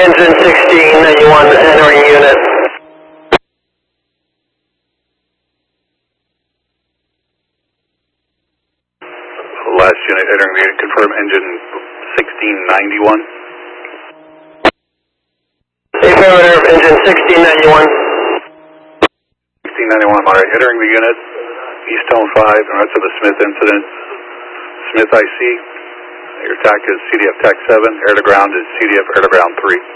engine 1691 entering unit. Last unit entering the unit, confirm engine 1691. Affirmative, engine 1691. 1691, moderate, entering the unit, Eastone 5, in regards to the Smith incident. Smith IC, your TAC is CDF TAC 7, air to ground is CDF air to ground 3.